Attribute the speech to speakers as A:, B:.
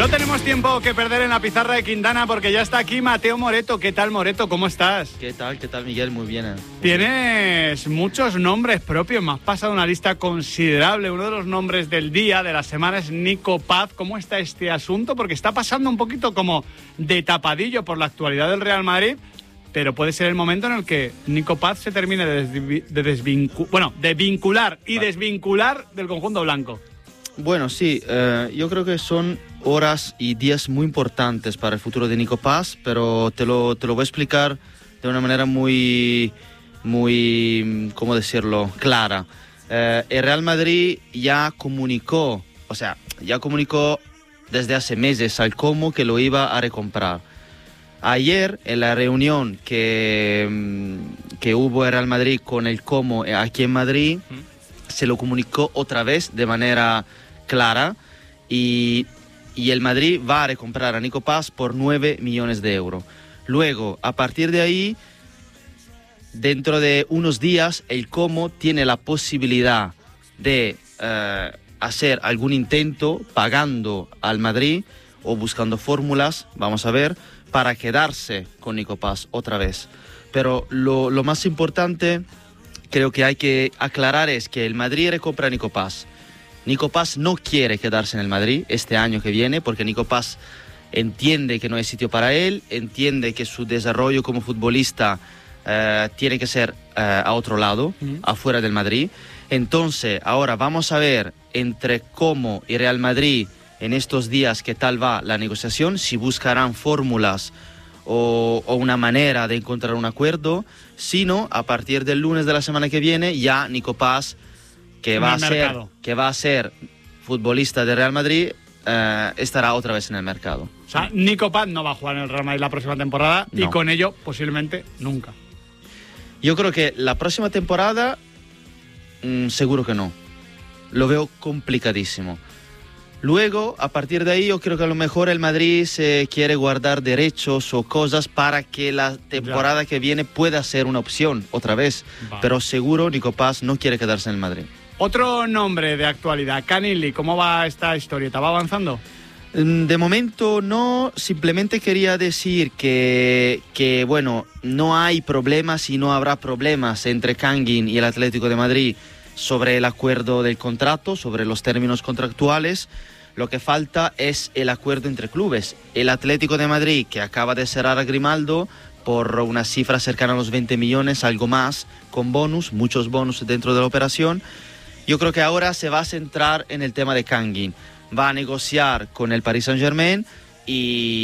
A: No tenemos tiempo que perder en la pizarra de Quintana porque ya está aquí Mateo Moreto. ¿Qué tal, Moreto? ¿Cómo estás?
B: ¿Qué tal, Miguel? Muy bien.
A: Tienes muchos nombres propios, me has pasado una lista considerable. Uno de los nombres del día, de la semana, es Nico Paz. ¿Cómo está este asunto? Porque está pasando un poquito como de tapadillo por la actualidad del Real Madrid, pero puede ser el momento en el que Nico Paz se termine de vincular y desvincular del conjunto blanco.
B: Bueno, sí, yo creo que son horas y días muy importantes para el futuro de Nico Paz, pero te lo voy a explicar de una manera muy, ¿cómo decirlo?, clara. El Real Madrid ya comunicó desde hace meses al Como que lo iba a recomprar. Ayer, en la reunión que hubo el Real Madrid con el Como aquí en Madrid, se lo comunicó otra vez de manera clara y el Madrid va a recomprar a Nico Paz por 9 millones de euros. Luego, a partir de ahí, dentro de unos días, el Como tiene la posibilidad de hacer algún intento pagando al Madrid o buscando fórmulas, vamos a ver, para quedarse con Nico Paz otra vez. Pero lo más importante, creo que hay que aclarar, es que el Madrid recompra a Nico Paz. Nico Paz no quiere quedarse en el Madrid este año que viene, porque Nico Paz entiende que no hay sitio para él, entiende que su desarrollo como futbolista tiene que ser a otro lado, afuera del Madrid. Entonces, ahora vamos a ver entre Como y Real Madrid en estos días qué tal va la negociación, si buscarán fórmulas o una manera de encontrar un acuerdo. Si no, a partir del lunes de la semana que viene, ya Nico Paz, que va a ser futbolista de Real Madrid, estará otra vez en el mercado.
A: O sea, Nico Paz no va a jugar en el Real Madrid la próxima temporada, no. Y con ello posiblemente nunca.
B: Yo creo que la próxima temporada seguro que no. Lo veo complicadísimo. Luego, a partir de ahí, yo creo que a lo mejor el Madrid se quiere guardar derechos o cosas para que la temporada que viene pueda ser una opción otra vez. Vale. Pero seguro Nico Paz no quiere quedarse en el Madrid.
A: Otro nombre de actualidad, Canilli. ¿Cómo va esta historieta? ¿Va avanzando?
B: De momento no, simplemente quería decir que bueno, no hay problemas y no habrá problemas entre Kangin y el Atlético de Madrid sobre el acuerdo del contrato, sobre los términos contractuales. Lo que falta es el acuerdo entre clubes. El Atlético de Madrid, que acaba de cerrar a Grimaldo por una cifra cercana a los 20 millones, algo más, con bonus, muchos bonus dentro de la operación. Yo creo que ahora se va a centrar en el tema de Kangin. Va a negociar con el Paris Saint-Germain y